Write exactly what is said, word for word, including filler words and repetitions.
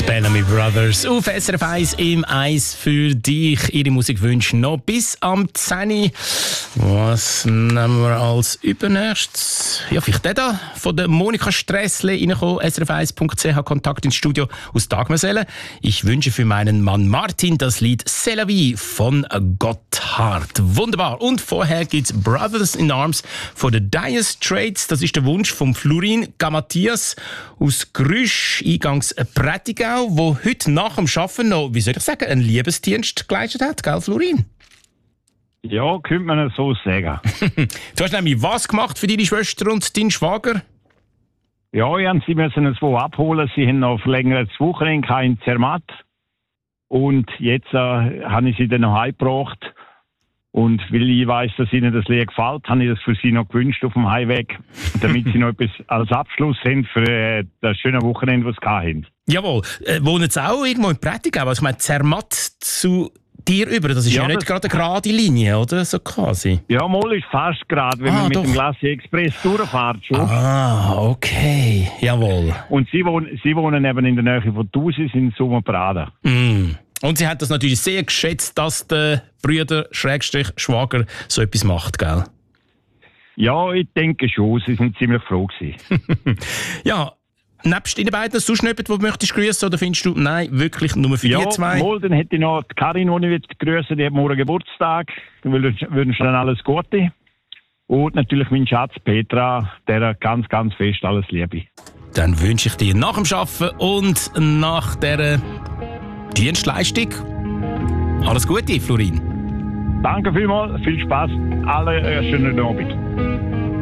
Bellamy Brothers auf S R F eins im Eis für dich. Ihre Musikwünsche noch bis am zehn. Was nehmen wir als übernächstes? Ja, vielleicht der da von der Monika Stressle reingekommen. S R F eins Punkt C H Kontakt ins Studio aus Dagmersellen. Ich wünsche für meinen Mann Martin das Lied C'est la vie von Gotthard. Wunderbar. Und vorher gibt's Brothers in Arms von den Dire Straits. Das ist der Wunsch von Florin Gamatias aus Grüsch, eingangs Prättigau, wo heute nach dem Arbeiten noch, wie soll ich sagen, einen Liebesdienst geleistet hat, gell, Florin? Ja, könnte man so sagen. Du hast nämlich was gemacht für deine Schwester und deinen Schwager? Ja, ich haben sie müssen es wo abholen. Sie haben noch verlängertes Wochenende in Zermatt. Und jetzt äh, habe ich sie dann noch heimgebracht. Und weil ich weiss, dass ihnen das Lied gefällt, habe ich das für sie noch gewünscht auf dem Heimweg, damit sie noch etwas als Abschluss haben für äh, das schöne Wochenende, das sie hatten. Jawohl. Äh, wohnen sie auch irgendwo in Prättigau? Also ich meine, Zermatt zu dir über, das ist ja, ja nicht gerade eine gerade Linie, oder? So quasi. Ja, mal ist fast gerade, wenn ah, man mit doch. dem Glacier Express durchfährt schon. Ah, okay. Jawohl. Und sie wohnen, sie wohnen eben in der Nähe von Thusis in Sommerpraden. Mm. Und sie hat das natürlich sehr geschätzt, dass der Brüder Schrägstrich Schwager so etwas macht, gell? Ja, ich denke schon. Sie sind ziemlich froh gewesen. Ja, nebst Ihnen beiden sonst noch jemand, den du möchtest grüßen, oder findest du, nein, wirklich nur für ja, die zwei? Ja, dann hätte ich noch die Karin, die ich jetzt grüßen, die hat morgen Geburtstag. Ich wünsche dann alles Gute. Und natürlich mein Schatz Petra, der ganz, ganz fest alles Liebe. Dann wünsche ich dir nach dem Arbeiten und nach dieser Dienstleistung alles Gute, Florin. Danke vielmals, viel Spaß, alle einen schönen Abend.